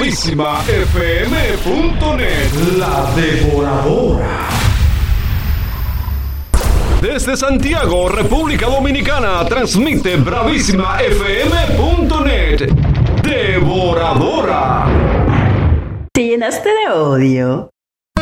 BravísimaFM.net. La Devoradora. Desde Santiago, República Dominicana, transmite BravísimaFM.net. Devoradora. Te llenaste de odio.